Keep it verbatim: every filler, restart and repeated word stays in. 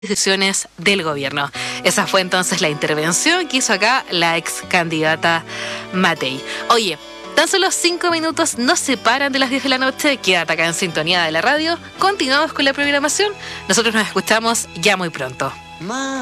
decisiones del gobierno. Esa fue entonces la intervención que hizo acá la ex candidata Matei. Oye, tan solo cinco minutos nos separan de las diez de la noche. Quédate acá en sintonía de la radio. Continuamos con la programación. Nosotros nos escuchamos ya muy pronto.